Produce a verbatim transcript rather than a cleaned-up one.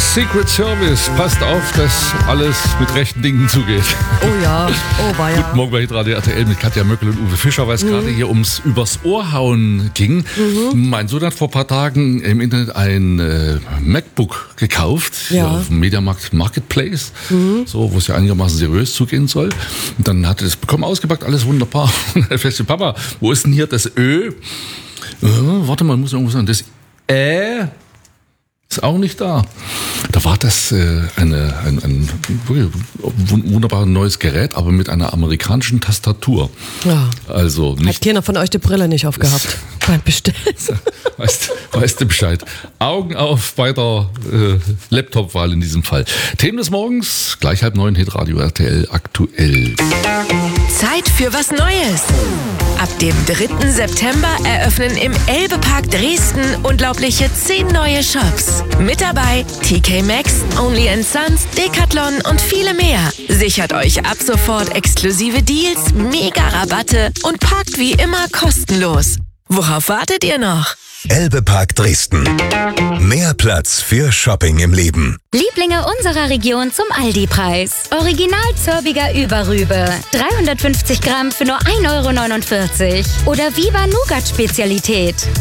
Secret Service. Passt auf, dass alles mit rechten Dingen zugeht. Oh ja, oh war ja. Guten Morgen bei Hitradio R T L mit Katja Möckel und Uwe Fischer, weil es mhm. gerade hier ums Übers Ohr hauen ging. Mhm. Mein Sohn hat vor ein paar Tagen im Internet ein äh, MacBook gekauft, ja. auf dem Mediamarkt Marketplace, mhm. so, wo es ja einigermaßen seriös zugehen soll. Und dann hat er das bekommen, ausgepackt, alles wunderbar. Und er feststellt, Papa, wo ist denn hier das Ö? Äh, warte mal, muss ich irgendwo sagen, das Ä ist auch nicht da. Da war das äh, eine, ein, ein wunderbares neues Gerät, aber mit einer amerikanischen Tastatur. Ja. Also nicht. Hat keiner von euch die Brille nicht aufgehabt beim Bestellen? Weißt, weißt du Bescheid. Augen auf bei der äh, Laptop-Wahl in diesem Fall. Themen des Morgens, gleich halb neun, Hitradio R T L aktuell. Zeit für was Neues. Ab dem dritten September eröffnen im Elbe-Park Dresden unglaubliche zehn neue Shops. Mit dabei T K Maxx, Only and Sons, Decathlon und viele mehr. Sichert euch ab sofort exklusive Deals, mega Rabatte und parkt wie immer kostenlos. Worauf wartet ihr noch? Elbe-Park Dresden. Mehr Platz für Shopping im Leben. Lieblinge unserer Region zum Aldi-Preis. Original Zörbiger Überrübe. dreihundertfünfzig Gramm für nur ein Euro neunundvierzig. Oder Viva Nougat Spezialität.